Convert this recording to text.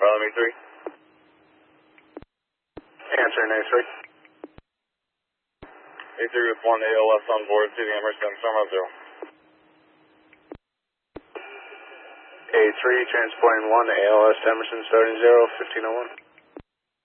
Bravo A3. Answering A3. A3 with 1 ALS on board, seating Emerson, storm out 0. A3, transporting 1 ALS to Emerson, starting 0, 1501.